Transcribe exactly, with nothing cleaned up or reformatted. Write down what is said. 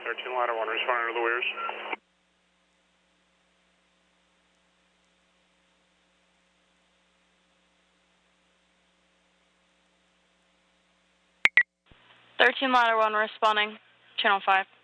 thirteen ladder one, responding to the weirs. thirteen ladder one responding, channel five.